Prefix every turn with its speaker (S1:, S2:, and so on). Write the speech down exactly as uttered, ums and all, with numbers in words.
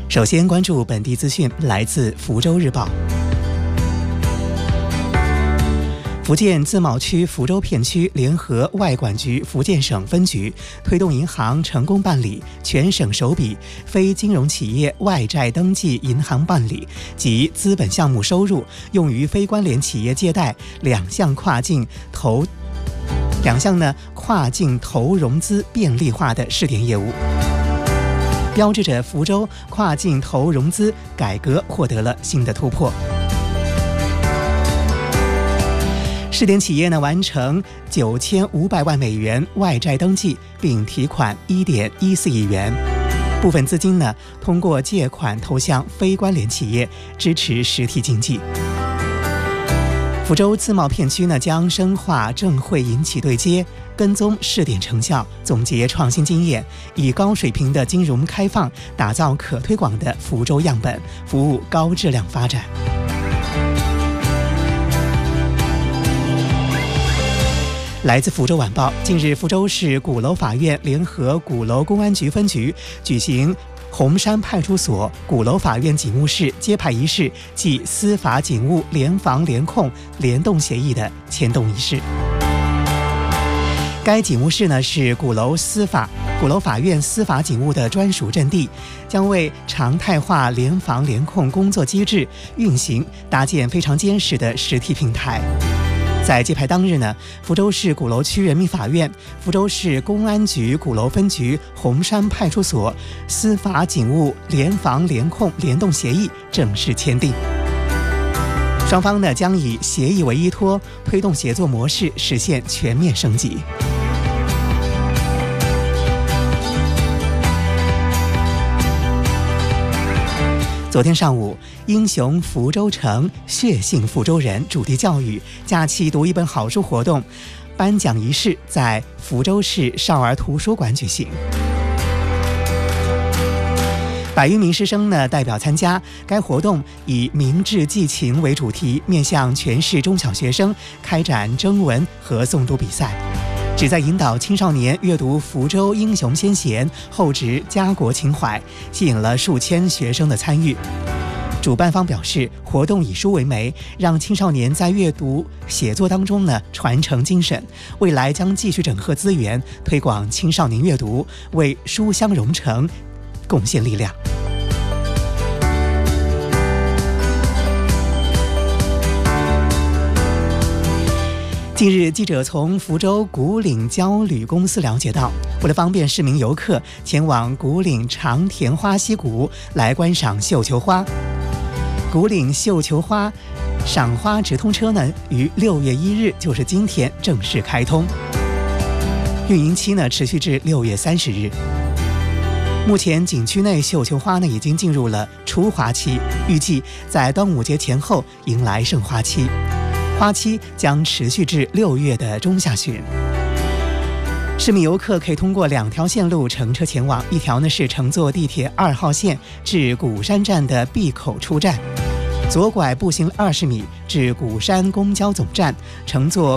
S1: 首先关注本地资讯，来自福州日报。福建自贸区福州片区联合外管局福建省分局推动银行成功办理全省首笔非金融企业外债登记银行办理及资本项目收入用于非关联企业借贷两项跨境投两项呢跨境投融资便利化的试点业务，标志着福州跨境投融资改革获得了新的突破。试点企业呢完成九千五百万美元外债登记，并提款一点一四亿元，部分资金呢通过借款投向非关联企业，支持实体经济。福州自贸片区呢将深化证会银企对接，跟踪试点成效，总结创新经验，以高水平的金融开放打造可推广的福州样本，服务高质量发展。来自福州晚报，近日福州市鼓楼法院联合鼓楼公安局分局举行红山派出所鼓楼法院警务室揭牌仪式暨司法警务联防联控联动协议的签动仪式。该警务室呢是鼓楼司法鼓楼法院司法警务的专属阵地，将为常态化联防联控工作机制运行搭建非常坚实的实体平台。在揭牌当日呢，福州市鼓楼区人民法院、福州市公安局鼓楼分局红山派出所司法警务联防联控联动协议正式签订。双方呢将以协议为依托，推动协作模式实现全面升级。昨天上午，英雄福州城，血性福州人主题教育假期读一本好书活动颁奖仪式在福州市少儿图书馆举行。百余名师生呢代表参加该活动，以明志寄情为主题，面向全市中小学生开展征文和诵读比赛，旨在引导青少年阅读福州英雄先贤，厚植家国情怀，吸引了数千学生的参与。主办方表示，活动以书为媒，让青少年在阅读写作当中呢传承精神，未来将继续整合资源，推广青少年阅读，为书香蓉城贡献力量。近日，记者从福州古岭郊旅公司了解到，为了方便市民游客前往古岭长田花溪谷来观赏绣球花，古岭绣球花赏花直通车呢于六月一日，就是今天正式开通，运营期呢持续至六月三十日。目前景区内绣球花呢已经进入了初花期，预计在端午节前后迎来盛花期。花期将持续至六月的中下旬。市民游客可以通过两条线路乘车前往，一条呢是乘坐地铁二号线至鼓山站的闭口出站，左拐步行二十米至鼓山公交总站，乘坐